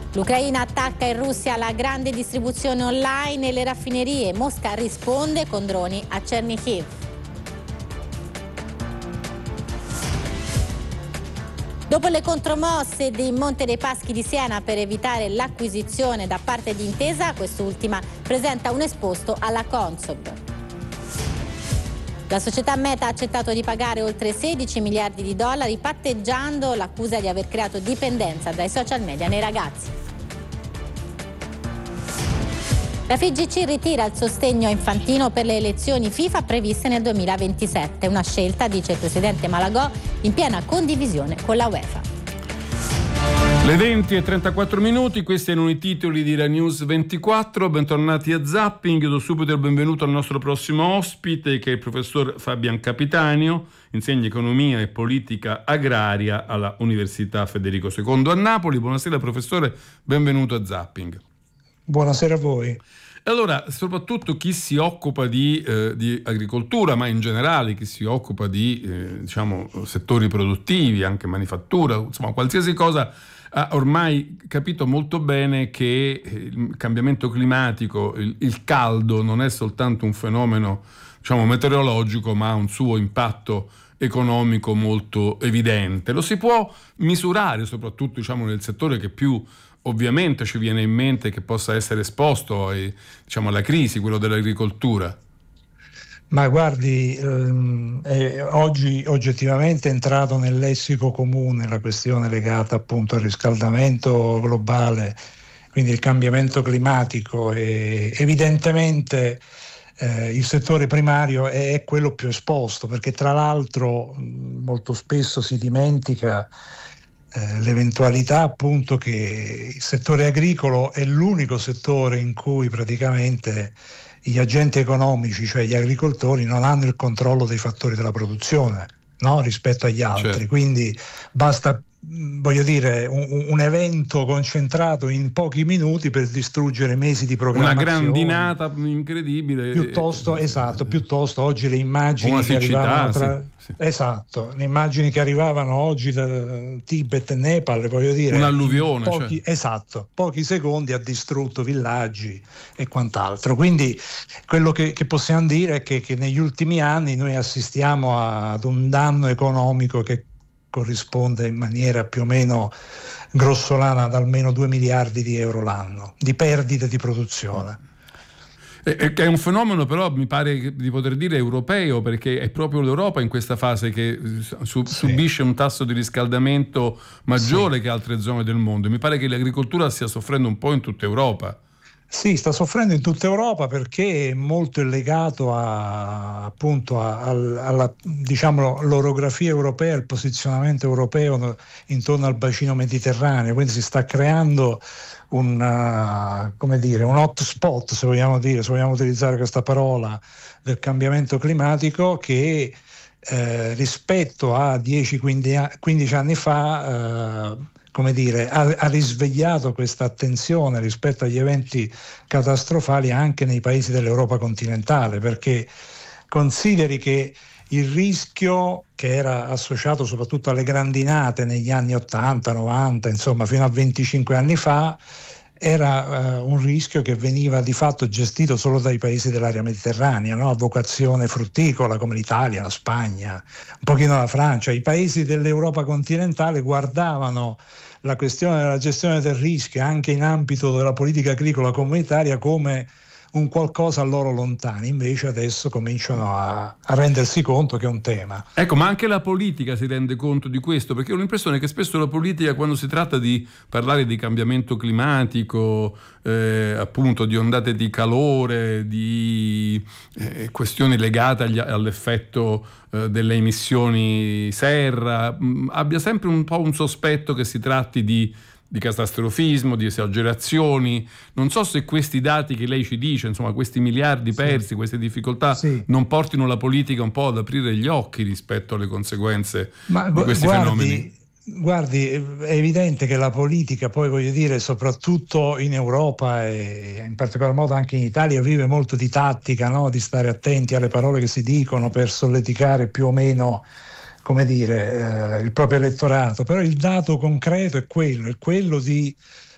L'Ucraina attacca in Russia la grande distribuzione online e le raffinerie. Mosca risponde con droni a Chernihiv. Dopo le contromosse di Monte dei Paschi di Siena per evitare l'acquisizione da parte di Intesa, quest'ultima presenta un esposto alla Consob. La società Meta ha accettato di pagare oltre 16 miliardi di dollari patteggiando l'accusa di aver creato dipendenza dai social media nei ragazzi. La FIGC ritira il sostegno a Infantino per le elezioni FIFA previste nel 2027, una scelta, dice il presidente Malagò, in piena condivisione con la UEFA. Le 20:34, questi erano i titoli di Rai News 24, bentornati a Zapping. Do subito il benvenuto al nostro prossimo ospite, che è il professor Fabian Capitanio, insegna economia e politica agraria alla Università Federico II a Napoli. Buonasera professore, benvenuto a Zapping. Buonasera a voi. Allora, soprattutto chi si occupa di agricoltura, ma in generale chi si occupa di settori produttivi, anche manifattura, insomma qualsiasi cosa, ha ormai capito molto bene che il cambiamento climatico, il caldo, non è soltanto un fenomeno meteorologico, ma ha un suo impatto economico molto evidente. Lo si può misurare soprattutto nel settore che più ovviamente ci viene in mente che possa essere esposto alla crisi, quello dell'agricoltura. Ma guardi, oggi oggettivamente è entrato nel lessico comune la questione legata appunto al riscaldamento globale, quindi il cambiamento climatico, e evidentemente il settore primario è quello più esposto, perché tra l'altro molto spesso si dimentica l'eventualità appunto che il settore agricolo è l'unico settore in cui praticamente gli agenti economici, cioè gli agricoltori, non hanno il controllo dei fattori della produzione, no? Rispetto agli altri. Certo. Quindi basta, un evento concentrato in pochi minuti per distruggere mesi di programmazione. Una grandinata incredibile. Piuttosto oggi le immagini che arrivavano Esatto, le immagini che arrivavano oggi da Tibet e Nepal, un'alluvione. Pochi secondi ha distrutto villaggi e quant'altro. Quindi quello che possiamo dire è che negli ultimi anni noi assistiamo ad un danno economico che corrisponde in maniera più o meno grossolana ad almeno 2 miliardi di euro l'anno di perdite di produzione. Che è un fenomeno però, mi pare di poter dire, europeo, perché è proprio l'Europa in questa fase che subisce un tasso di riscaldamento maggiore che altre zone del mondo. Mi pare che l'agricoltura stia soffrendo un po' in tutta Europa. Sì, sta soffrendo in tutta Europa perché molto è legato alla l'orografia europea, il posizionamento europeo intorno al bacino mediterraneo, quindi si sta creando un hotspot, se vogliamo utilizzare questa parola, del cambiamento climatico che rispetto a 10-15 anni fa ha risvegliato questa attenzione rispetto agli eventi catastrofali anche nei paesi dell'Europa continentale, perché consideri che il rischio che era associato soprattutto alle grandinate negli anni 80, 90, insomma fino a 25 anni fa, era un rischio che veniva di fatto gestito solo dai paesi dell'area mediterranea, no? A vocazione frutticola, come l'Italia, la Spagna, un pochino la Francia. I paesi dell'Europa continentale guardavano la questione della gestione del rischio anche in ambito della politica agricola comunitaria come un qualcosa a loro lontani, invece adesso cominciano a rendersi conto che è un tema. Ecco, ma anche la politica si rende conto di questo, perché ho l'impressione che spesso la politica, quando si tratta di parlare di cambiamento climatico, appunto di ondate di calore, di questioni legate all'effetto delle emissioni serra, abbia sempre un po' un sospetto che si tratti di catastrofismo, di esagerazioni. Non so se questi dati che lei ci dice, insomma questi miliardi persi, queste difficoltà, non portino la politica un po' ad aprire gli occhi rispetto alle conseguenze di questi fenomeni. Guardi, è evidente che la politica, poi soprattutto in Europa e in particolar modo anche in Italia, vive molto di tattica, no? Di stare attenti alle parole che si dicono per solleticare più o meno il proprio elettorato, però il dato concreto è quello di